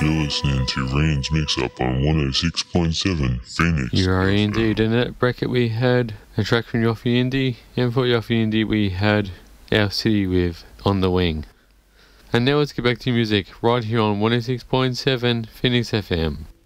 You're listening to Rain's Mix Up on 106.7 Phoenix. You are indeed. In that bracket we had a track from Yoffie Indy, and for Yoffie Indy we had Our City with On the Wing. And now let's get back to music right here on 106.7 Phoenix FM.